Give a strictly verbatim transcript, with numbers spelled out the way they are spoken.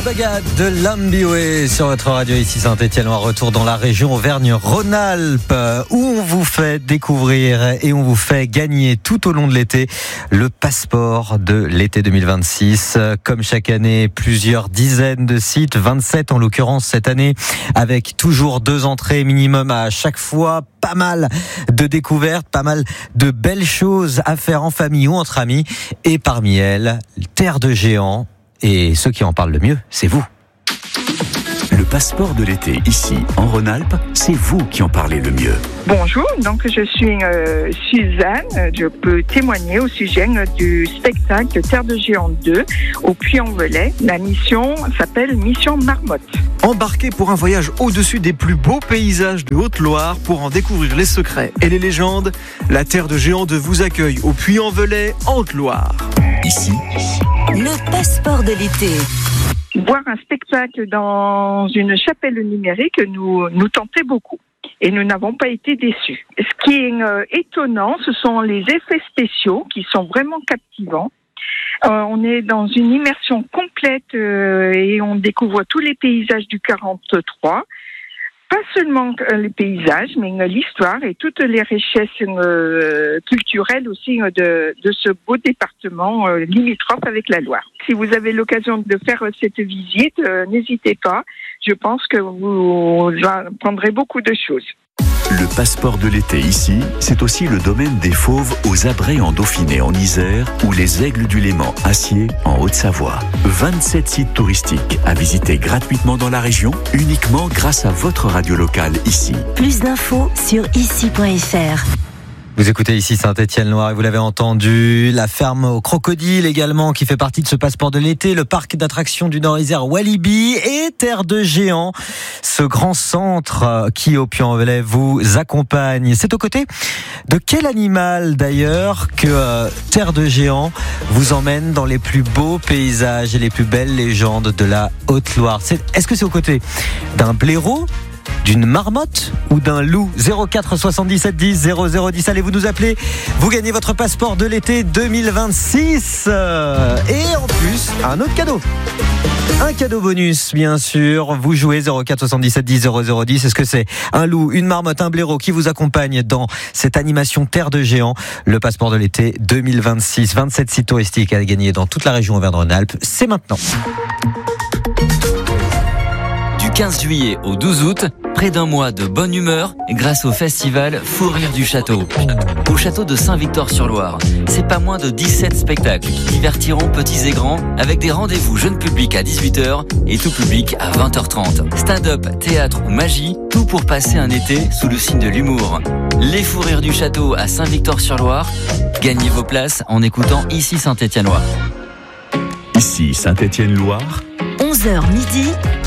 Bagad de Lambiway sur votre radio ici Saint-Étienne. Un retour dans la région Auvergne-Rhône-Alpes où on vous fait découvrir et on vous fait gagner tout au long de l'été le passeport de l'été deux mille vingt-six. Comme chaque année, plusieurs dizaines de sites, vingt-sept en l'occurrence cette année, avec toujours deux entrées minimum à chaque fois. Pas mal de découvertes, pas mal de belles choses à faire en famille ou entre amis. Et parmi elles, Terre de Géants. Et ceux qui en parlent le mieux, c'est vous. Le passeport de l'été, ici, en Rhône-Alpes, c'est vous qui en parlez le mieux. Bonjour, donc je suis euh, Suzanne. Je peux témoigner au sujet du spectacle Terre de Géants deux au Puy-en-Velay. La mission s'appelle Mission Marmotte. Embarquez pour un voyage au-dessus des plus beaux paysages de Haute-Loire pour en découvrir les secrets et les légendes. La Terre de Géants deux vous accueille au Puy-en-Velay, en Haute-Loire. Ici, le passeport de l'été. Voir un spectacle dans une chapelle numérique nous, nous tentait beaucoup. Et nous n'avons pas été déçus. Ce qui est euh, étonnant, ce sont les effets spéciaux qui sont vraiment captivants. Euh, on est dans une immersion complète euh, et on découvre tous les paysages du quarante-trois. Pas seulement euh, les paysages, mais euh, l'histoire et toutes les richesses euh, culturelles aussi euh, de, de ce beau département euh, limitrophe avec la Loire. Si vous avez l'occasion de faire euh, cette visite, euh, n'hésitez pas. Je pense que vous apprendrez beaucoup de choses. le passeport de l'été ici, c'est aussi le domaine des Fauves aux Abrets en Dauphiné en Isère ou les Aigles du Léman Acier en Haute-Savoie. vingt-sept sites touristiques à visiter gratuitement dans la région, uniquement grâce à votre radio locale ici. Plus d'infos sur ici point f r. Vous écoutez ici Saint-Étienne-Loire et vous l'avez entendu, la ferme aux crocodiles également qui fait partie de ce passeport de l'été, le parc d'attractions du Nord-Isère Walibi et Terre de Géants, ce grand centre qui au Puy-en-Velay vous accompagne. C'est aux côtés de quel animal d'ailleurs que euh, Terre de Géants vous emmène dans les plus beaux paysages et les plus belles légendes de la Haute-Loire? C'est, est-ce que c'est aux côtés d'un blaireau, d'une marmotte ou d'un loup? Zéro quatre soixante-dix-sept dix zéro zéro dix. Allez, vous nous appelez, vous gagnez votre passeport de l'été deux mille vingt-six et en plus un autre cadeau, un cadeau bonus bien sûr. Vous jouez zéro quatre soixante-dix-sept dix zéro zéro dix. Est-ce que c'est un loup, une marmotte, un blaireau qui vous accompagne dans cette animation Terre de Géants? Le passeport de l'été deux mille vingt-six, vingt-sept sites touristiques à gagner dans toute la région Auvergne-Rhône-Alpes. C'est maintenant. Du quinze juillet au douze août, près d'un mois de bonne humeur grâce au festival Fou Rire du Château. Au château de Saint-Victor-sur-Loire, c'est pas moins de dix-sept spectacles qui divertiront petits et grands avec des rendez-vous jeunes publics à dix-huit heures et tout public à vingt heures trente. Stand-up, théâtre ou magie, tout pour passer un été sous le signe de l'humour. Les Fou Rires du Château à Saint-Victor-sur-Loire. Gagnez vos places en écoutant ici Saint-Étienne-Loire. Ici Saint-Étienne-Loire. onze heures midi.